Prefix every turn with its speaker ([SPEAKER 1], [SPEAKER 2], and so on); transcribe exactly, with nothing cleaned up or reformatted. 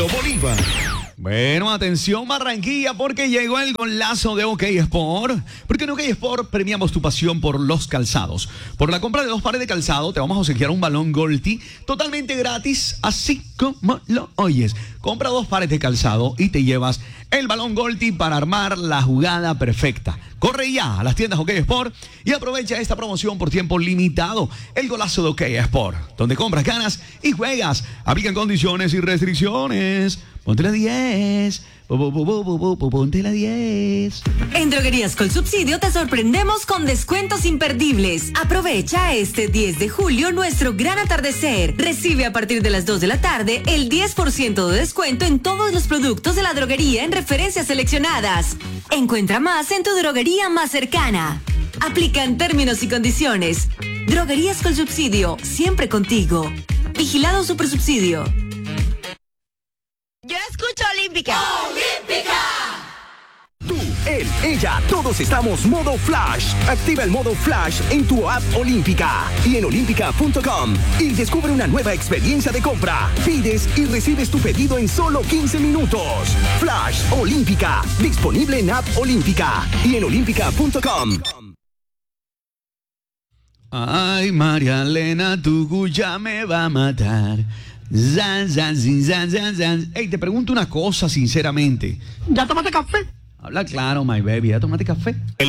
[SPEAKER 1] Bolívar.
[SPEAKER 2] Bueno, atención Barranquilla, porque llegó el golazo de OK Sport. Porque en OK Sport premiamos tu pasión por los calzados. Por la compra de dos pares de calzado te vamos a obsequiar un balón Golti totalmente gratis, así como lo oyes. Compra dos pares de calzado y te llevas el balón Golti para armar la jugada perfecta. Corre ya a las tiendas OK Sport y aprovecha esta promoción por tiempo limitado. El golazo de OK Sport, donde compras, ganas y juegas. Aplican condiciones y restricciones. Ponte la diez. Ponte la diez.
[SPEAKER 3] En Droguerías Colsubsidio te sorprendemos con descuentos imperdibles. Aprovecha este diez de julio nuestro gran atardecer. Recibe a partir de las dos de la tarde el diez por ciento de descuento en todos los productos de la droguería en referencias seleccionadas. Encuentra más en tu droguería más cercana. Aplican términos y condiciones. Droguerías Colsubsidio, siempre contigo. Vigilado Supersubsidio.
[SPEAKER 4] Yo escucho Olímpica.
[SPEAKER 1] ¡Olímpica! Tú, él, ella, todos estamos modo Flash. Activa el modo Flash en tu app Olímpica y en olímpica punto com y descubre una nueva experiencia de compra. Pides y recibes tu pedido en solo quince minutos. Flash Olímpica, disponible en app Olímpica y en olímpica punto com.
[SPEAKER 2] Ay, María Elena, tu ya me va a matar. Zan, zan, zin, zan, zan, zan. Ey, te pregunto una cosa sinceramente.
[SPEAKER 5] ¿Ya tomaste café?
[SPEAKER 2] Habla claro, my baby. ¿Ya tomaste café?
[SPEAKER 1] El